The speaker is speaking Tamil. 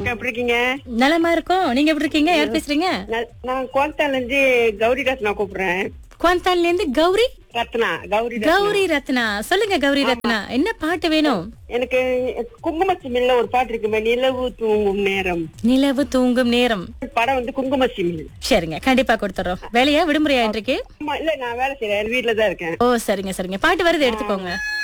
எப்படி இருக்கீங்க? நலமா இருக்கோம். நீங்க எப்படி இருக்கீங்க? யார் பேசுறீங்க? நான் கோயத்தால இருந்து கௌரி ரத்னா கூப்பிடுறேன். குவாந்தால்ல இருந்து கௌரி கௌரி கௌரி ரத்னா. சொல்லுங்க கௌரி ரத்னா, என்ன பாட்டு வேணும்? எனக்கு குங்குமச்சிமில்ல ஒரு பாட்டு இருக்குமே, நிலவு தூங்கும் நேரம். நிலவு தூங்கும் நேரம். படம் வந்து குங்குமச்சிமில். சரிங்க, கண்டிப்பா கொடுத்துறோம். வேலையா விடுமுறையா இன்றைக்கு? இல்ல, நான் வேலை செய்யறேன், வீட்டுல தான் இருக்கேன். ஓ சரிங்க சரிங்க, பாட்டு வருது, எடுத்துக்கோங்க.